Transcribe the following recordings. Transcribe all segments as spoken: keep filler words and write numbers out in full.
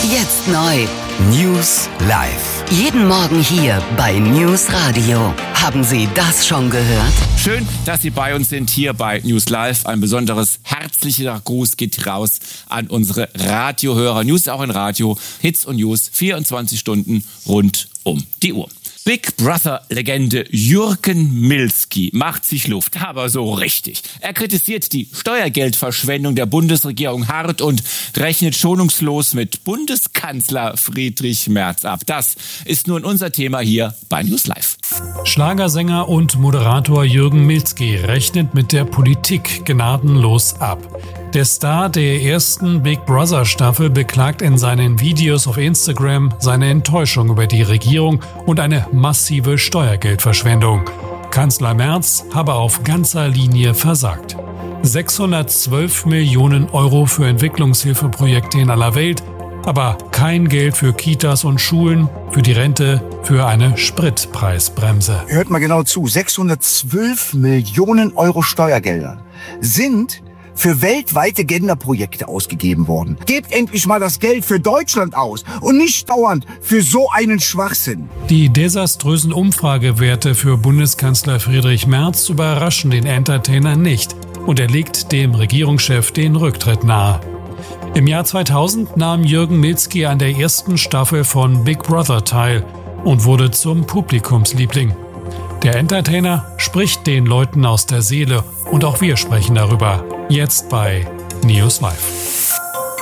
Jetzt neu. News Live. Jeden Morgen hier bei News Radio. Haben Sie das schon gehört? Schön, dass Sie bei uns sind hier bei News Live. Ein besonderes herzlicher Gruß geht raus an unsere Radiohörer. News auch in Radio. Hits und News vierundzwanzig Stunden rund um die Uhr. Big Brother-Legende Jürgen Milski macht sich Luft, aber so richtig. Er kritisiert die Steuergeldverschwendung der Bundesregierung hart und rechnet schonungslos mit Bundeskanzler Friedrich Merz ab. Das ist nun unser Thema hier bei News Live. Schlagersänger und Moderator Jürgen Milski rechnet mit der Politik gnadenlos ab. Der Star der ersten Big Brother Staffel beklagt in seinen Videos auf Instagram seine Enttäuschung über die Regierung und eine massive Steuergeldverschwendung. Kanzler Merz habe auf ganzer Linie versagt. sechshundertzwölf Millionen Euro für Entwicklungshilfeprojekte in aller Welt, aber kein Geld für Kitas und Schulen, für die Rente, für eine Spritpreisbremse. Hört mal genau zu, sechshundertzwölf Millionen Euro Steuergelder sind für weltweite Genderprojekte ausgegeben worden. Gebt endlich mal das Geld für Deutschland aus und nicht dauernd für so einen Schwachsinn. Die desaströsen Umfragewerte für Bundeskanzler Friedrich Merz überraschen den Entertainer nicht und er legt dem Regierungschef den Rücktritt nahe. Im Jahr zweitausend nahm Jürgen Milski an der ersten Staffel von Big Brother teil und wurde zum Publikumsliebling. Der Entertainer spricht den Leuten aus der Seele und auch wir sprechen darüber. Jetzt bei News Live.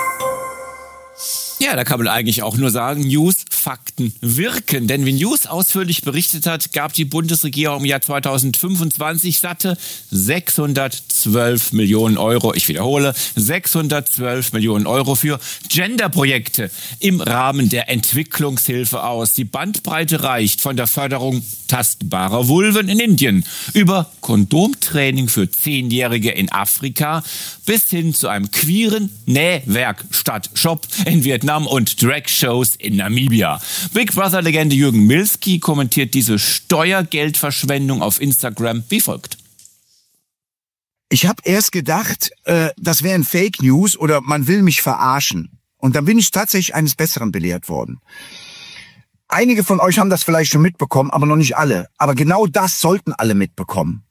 Ja, da kann man eigentlich auch nur sagen, News, Fakten wirken. Denn wie News ausführlich berichtet hat, gab die Bundesregierung im Jahr zweitausendfünfundzwanzig satte sechshundertzwölf Millionen Euro, ich wiederhole, sechshundertzwölf Millionen Euro für Genderprojekte im Rahmen der Entwicklungshilfe aus. Die Bandbreite reicht von der Förderung tastbarer Vulven in Indien über Kondomtraining für Zehnjährige in Afrika bis hin zu einem queeren Nähwerkstatt-Shop in Vietnam und Drag-Shows in Namibia. Big Brother-Legende Jürgen Milski kommentiert diese Steuergeldverschwendung auf Instagram wie folgt. Ich habe erst gedacht, äh, das wären Fake News oder man will mich verarschen. Und dann bin ich tatsächlich eines Besseren belehrt worden. Einige von euch haben das vielleicht schon mitbekommen, aber noch nicht alle. Aber genau das sollten alle mitbekommen.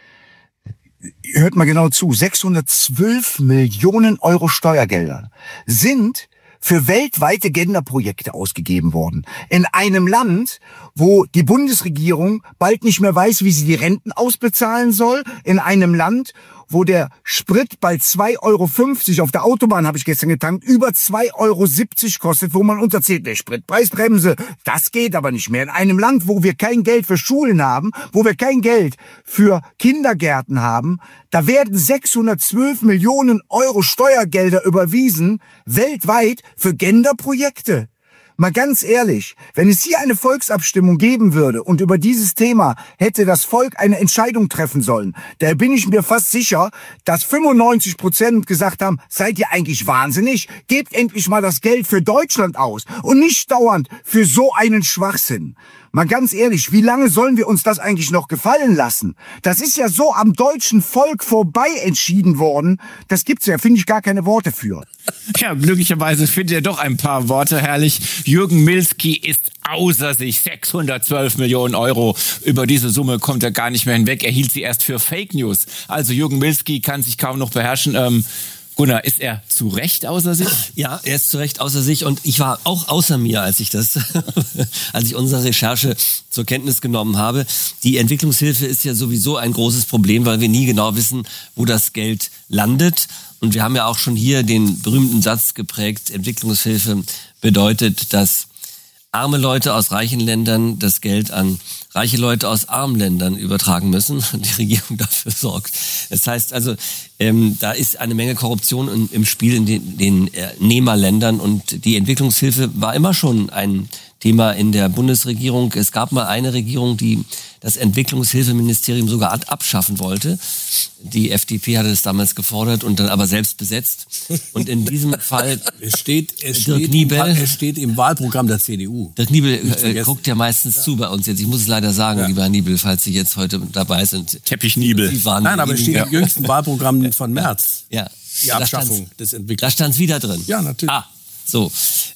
Hört mal genau zu, sechshundertzwölf Millionen Euro Steuergelder sind für weltweite Genderprojekte ausgegeben worden. In einem Land, wo die Bundesregierung bald nicht mehr weiß, wie sie die Renten ausbezahlen soll. In einem Land, wo der Sprit bald zwei Euro fünfzig auf der Autobahn, habe ich gestern getankt, über zwei Euro siebzig kostet, wo man uns erzählt, der Spritpreisbremse, das geht aber nicht mehr. In einem Land, wo wir kein Geld für Schulen haben, wo wir kein Geld für Kindergärten haben, da werden sechshundertzwölf Millionen Euro Steuergelder überwiesen, weltweit für Genderprojekte. Mal ganz ehrlich, wenn es hier eine Volksabstimmung geben würde und über dieses Thema hätte das Volk eine Entscheidung treffen sollen, da bin ich mir fast sicher, dass fünfundneunzig Prozent gesagt haben, seid ihr eigentlich wahnsinnig? Gebt endlich mal das Geld für Deutschland aus und nicht dauernd für so einen Schwachsinn. Mal ganz ehrlich, wie lange sollen wir uns das eigentlich noch gefallen lassen? Das ist ja so am deutschen Volk vorbei entschieden worden. Das gibt's ja, finde ich, gar keine Worte für. Ja, glücklicherweise findet er doch ein paar Worte herrlich. Jürgen Milski ist außer sich. sechshundertzwölf Millionen Euro. Über diese Summe kommt er gar nicht mehr hinweg. Er hielt sie erst für Fake News. Also Jürgen Milski kann sich kaum noch beherrschen. Ähm, Gunnar, ist er zu Recht außer sich? Ja, er ist zu Recht außer sich und ich war auch außer mir, als ich das, als ich unsere Recherche zur Kenntnis genommen habe. Die Entwicklungshilfe ist ja sowieso ein großes Problem, weil wir nie genau wissen, wo das Geld landet. Und wir haben ja auch schon hier den berühmten Satz geprägt, Entwicklungshilfe bedeutet, dass arme Leute aus reichen Ländern das Geld an reiche Leute aus armen Ländern übertragen müssen und die Regierung dafür sorgt. Das heißt also, ähm, da ist eine Menge Korruption in, im Spiel in den, den äh, Nehmerländern und die Entwicklungshilfe war immer schon ein Thema in der Bundesregierung. Es gab mal eine Regierung, die das Entwicklungshilfeministerium sogar abschaffen wollte. Die F D P hatte es damals gefordert und dann aber selbst besetzt. Und in diesem Fall es steht, es Dirk steht, Niebel, im, es steht im Wahlprogramm der C D U. Dirk Niebel äh, guckt ja meistens ja. zu bei uns jetzt. Ich muss es leider sagen, ja. lieber Herr Niebel, falls Sie jetzt heute dabei sind. Teppich-Niebel. Nein, aber es steht ja. im jüngsten Wahlprogramm von März. Ja. Die Abschaffung des Entwicklungs. Da stand es wieder drin. Ja, natürlich. Ah, so.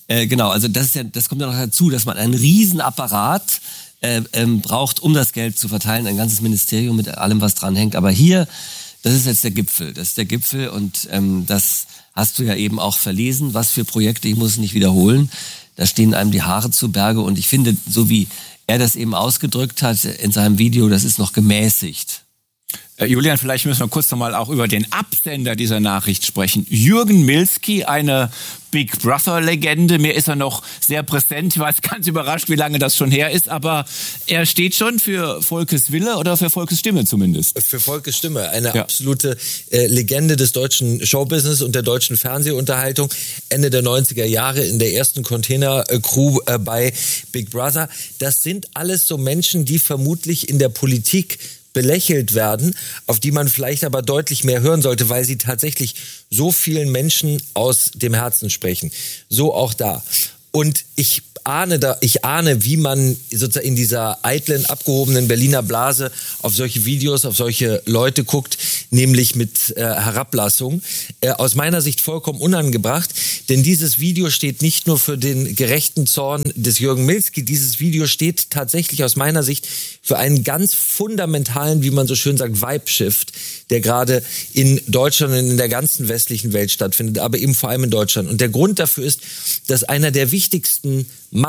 Äh, genau, also das ist ja, das kommt ja noch dazu, dass man einen Riesenapparat äh, ähm, braucht, um das Geld zu verteilen, ein ganzes Ministerium mit allem, was dran hängt. Aber hier, das ist jetzt der Gipfel, das ist der Gipfel und ähm, das hast du ja eben auch verlesen, was für Projekte, ich muss es nicht wiederholen, da stehen einem die Haare zu Berge und ich finde, so wie er das eben ausgedrückt hat in seinem Video, das ist noch gemäßigt. Äh, Julian, vielleicht müssen wir kurz nochmal auch über den Absender dieser Nachricht sprechen. Jürgen Milski, eine Big Brother-Legende. Mir ist er noch sehr präsent. Ich war jetzt ganz überrascht, wie lange das schon her ist. Aber er steht schon für Volkes Wille oder für Volkes Stimme zumindest? Für Volkes Stimme. Eine ja. absolute äh, Legende des deutschen Showbusiness und der deutschen Fernsehunterhaltung. Ende der neunziger Jahre in der ersten Container-Crew äh, bei Big Brother. Das sind alles so Menschen, die vermutlich in der Politik belächelt werden, auf die man vielleicht aber deutlich mehr hören sollte, weil sie tatsächlich so vielen Menschen aus dem Herzen sprechen. So auch da. Und ich ahne da, ich ahne, wie man sozusagen in dieser eitlen, abgehobenen Berliner Blase auf solche Videos, auf solche Leute guckt, nämlich mit äh, Herablassung. Äh, aus meiner Sicht vollkommen unangebracht, denn dieses Video steht nicht nur für den gerechten Zorn des Jürgen Milski, dieses Video steht tatsächlich aus meiner Sicht für einen ganz fundamentalen, wie man so schön sagt, Vibe-Shift, der gerade in Deutschland und in der ganzen westlichen Welt stattfindet, aber eben vor allem in Deutschland. Und der Grund dafür ist, dass einer der wichtigsten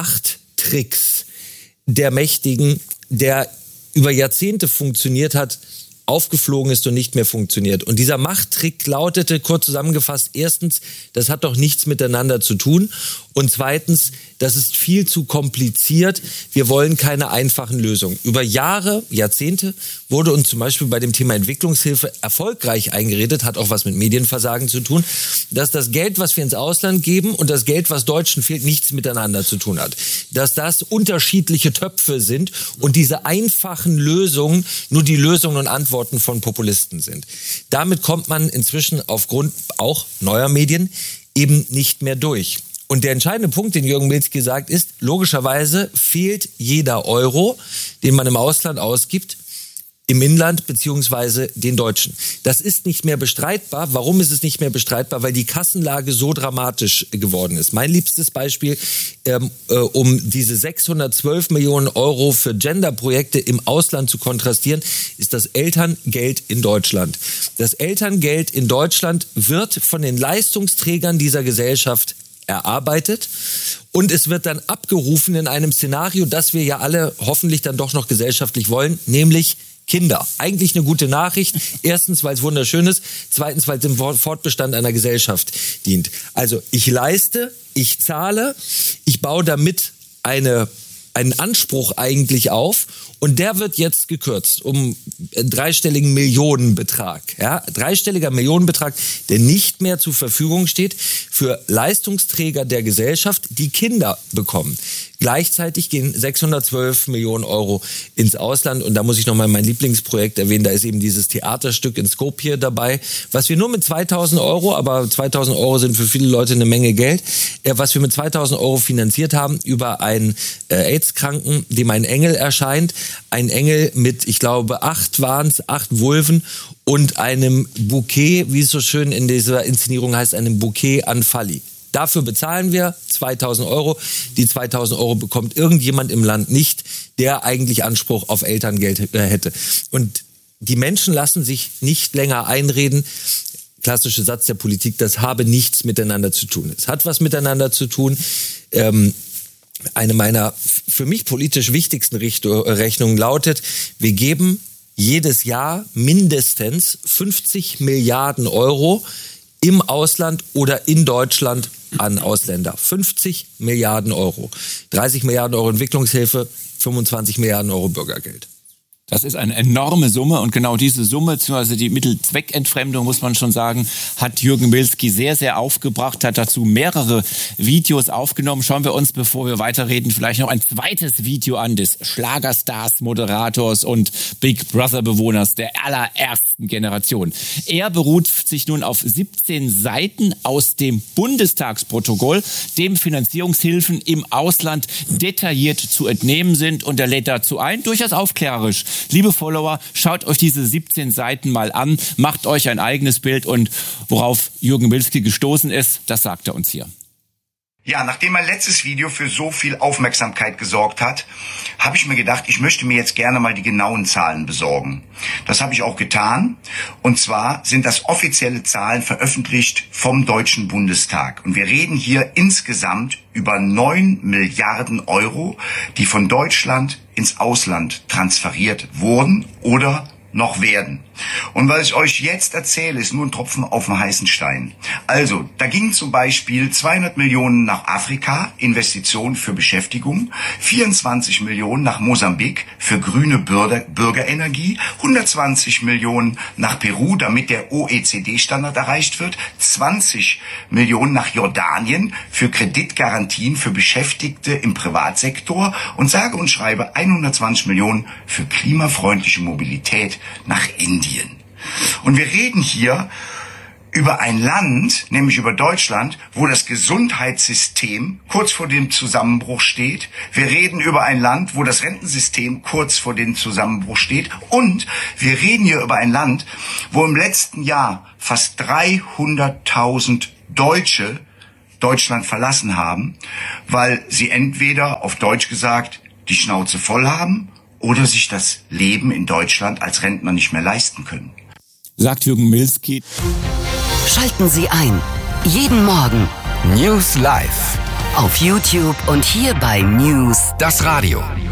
Machttricks der Mächtigen, der über Jahrzehnte funktioniert hat, aufgeflogen ist und nicht mehr funktioniert. Und dieser Machttrick lautete, kurz zusammengefasst, erstens, das hat doch nichts miteinander zu tun. Und zweitens, das ist viel zu kompliziert. Wir wollen keine einfachen Lösungen. Über Jahre, Jahrzehnte wurde uns zum Beispiel bei dem Thema Entwicklungshilfe erfolgreich eingeredet, hat auch was mit Medienversagen zu tun, dass das Geld, was wir ins Ausland geben und das Geld, was Deutschen fehlt, nichts miteinander zu tun hat. Dass das unterschiedliche Töpfe sind und diese einfachen Lösungen nur die Lösungen und Antworten von Populisten sind. Damit kommt man inzwischen aufgrund auch neuer Medien eben nicht mehr durch. Und der entscheidende Punkt, den Jürgen Milski sagt, ist, logischerweise fehlt jeder Euro, den man im Ausland ausgibt, im Inland beziehungsweise den Deutschen. Das ist nicht mehr bestreitbar. Warum ist es nicht mehr bestreitbar? Weil die Kassenlage so dramatisch geworden ist. Mein liebstes Beispiel, ähm, äh, um diese sechshundertzwölf Millionen Euro für Genderprojekte im Ausland zu kontrastieren, ist das Elterngeld in Deutschland. Das Elterngeld in Deutschland wird von den Leistungsträgern dieser Gesellschaft erarbeitet und es wird dann abgerufen in einem Szenario, das wir ja alle hoffentlich dann doch noch gesellschaftlich wollen, nämlich Kinder. Eigentlich eine gute Nachricht. Erstens, weil es wunderschön ist. Zweitens, weil es dem Fortbestand einer Gesellschaft dient. Also ich leiste, ich zahle, ich baue damit eine, einen Anspruch eigentlich auf und der wird jetzt gekürzt um einen dreistelligen Millionenbetrag. Ja, dreistelliger Millionenbetrag, der nicht mehr zur Verfügung steht für Leistungsträger der Gesellschaft, die Kinder bekommen. Gleichzeitig gehen sechshundertzwölf Millionen Euro ins Ausland und da muss ich nochmal mein Lieblingsprojekt erwähnen, da ist eben dieses Theaterstück in Skopje dabei, was wir nur mit zweitausend Euro, aber zweitausend Euro sind für viele Leute eine Menge Geld, äh, was wir mit zweitausend Euro finanziert haben über einen äh, AIDS-Kranken, dem ein Engel erscheint, ein Engel mit, ich glaube, acht waren es, acht Vulven und einem Bouquet, wie es so schön in dieser Inszenierung heißt, einem Bouquet an Falli. Dafür bezahlen wir zweitausend Euro. Die zweitausend Euro bekommt irgendjemand im Land nicht, der eigentlich Anspruch auf Elterngeld hätte. Und die Menschen lassen sich nicht länger einreden, klassischer Satz der Politik, das habe nichts miteinander zu tun. Es hat was miteinander zu tun. Ähm, eine meiner für mich politisch wichtigsten Rechnungen lautet, wir geben jedes Jahr mindestens fünfzig Milliarden Euro im Ausland oder in Deutschland an Ausländer. fünfzig Milliarden Euro. dreißig Milliarden Euro Entwicklungshilfe, fünfundzwanzig Milliarden Euro Bürgergeld. Das ist eine enorme Summe und genau diese Summe, beziehungsweise die Mittelzweckentfremdung, muss man schon sagen, hat Jürgen Milski sehr, sehr aufgebracht, hat dazu mehrere Videos aufgenommen. Schauen wir uns, bevor wir weiterreden, vielleicht noch ein zweites Video an des Schlagerstars, Moderators und Big Brother-Bewohners der allerersten Generation. Er beruft sich nun auf siebzehn Seiten aus dem Bundestagsprotokoll, dem Finanzierungshilfen im Ausland detailliert zu entnehmen sind, und er lädt dazu ein, durchaus aufklärerisch. Liebe Follower, schaut euch diese siebzehn Seiten mal an, macht euch ein eigenes Bild, und worauf Jürgen Milski gestoßen ist, das sagt er uns hier. Ja, nachdem mein letztes Video für so viel Aufmerksamkeit gesorgt hat, habe ich mir gedacht, ich möchte mir jetzt gerne mal die genauen Zahlen besorgen. Das habe ich auch getan. Und zwar sind das offizielle Zahlen veröffentlicht vom Deutschen Bundestag. Und wir reden hier insgesamt über neun Milliarden Euro, die von Deutschland ins Ausland transferiert wurden oder noch werden. Und was ich euch jetzt erzähle, ist nur ein Tropfen auf dem heißen Stein. Also, da gingen zum Beispiel zweihundert Millionen nach Afrika, Investitionen für Beschäftigung, vierundzwanzig Millionen nach Mosambik für grüne Bürger, Bürgerenergie, hundertzwanzig Millionen nach Peru, damit der O E C D-Standard erreicht wird, zwanzig Millionen nach Jordanien für Kreditgarantien für Beschäftigte im Privatsektor und sage und schreibe hundertzwanzig Millionen für klimafreundliche Mobilität nach Indien. Und wir reden hier über ein Land, nämlich über Deutschland, wo das Gesundheitssystem kurz vor dem Zusammenbruch steht. Wir reden über ein Land, wo das Rentensystem kurz vor dem Zusammenbruch steht. Und wir reden hier über ein Land, wo im letzten Jahr fast dreihunderttausend Deutsche Deutschland verlassen haben, weil sie entweder, auf Deutsch gesagt, die Schnauze voll haben oder sich das Leben in Deutschland als Rentner nicht mehr leisten können. Sagt Jürgen Milski. Schalten Sie ein. Jeden Morgen. News Live. Auf YouTube und hier bei News. Das Radio.